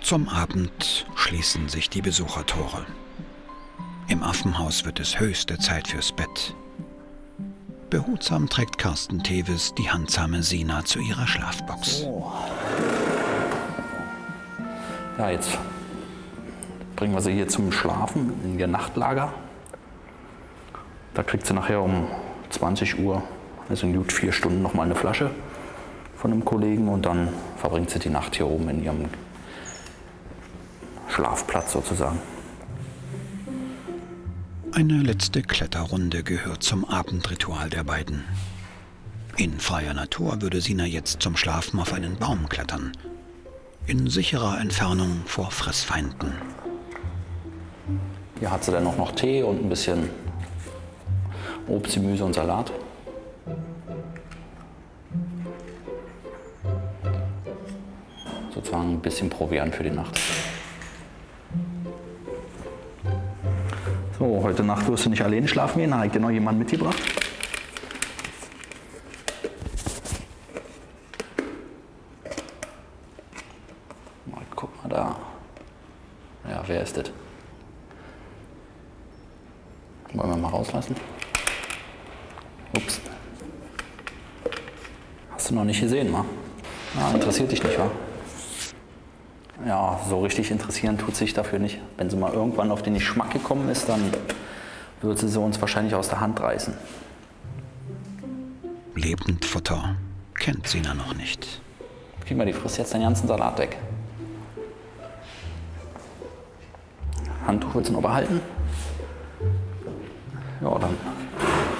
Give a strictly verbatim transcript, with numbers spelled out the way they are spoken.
Zum Abend schließen sich die Besuchertore. Im Affenhaus wird es höchste Zeit fürs Bett. Behutsam trägt Carsten Tevis die handsame Sina zu ihrer Schlafbox. So. Ja, jetzt bringen wir sie hier zum Schlafen in ihr Nachtlager. Da kriegt sie nachher um zwanzig Uhr, also in gut vier Stunden, noch mal eine Flasche von einem Kollegen und dann verbringt sie die Nacht hier oben in ihrem Schlafplatz sozusagen. Eine letzte Kletterrunde gehört zum Abendritual der beiden. In freier Natur würde Sina jetzt zum Schlafen auf einen Baum klettern. In sicherer Entfernung vor Fressfeinden. Hier hat sie dann auch noch Tee und ein bisschen Obst, Gemüse und Salat. Sozusagen ein bisschen Proviant für die Nacht. So, heute Nacht wirst du nicht alleine schlafen gehen, da habe ich dir noch jemanden mitgebracht. Mal, guck mal da. Ja, wer ist das? Wollen wir mal rauslassen? Ups. Hast du noch nicht gesehen, wa? Ja, interessiert dich nicht, wa? Ja, so richtig interessieren tut sich dafür nicht. Wenn sie mal irgendwann auf den Geschmack gekommen ist, dann wird sie sie uns wahrscheinlich aus der Hand reißen. Lebendfutter kennt Sina noch nicht. Guck mal, die frisst jetzt den ganzen Salat weg. Handtuch willst du noch behalten? Ja, dann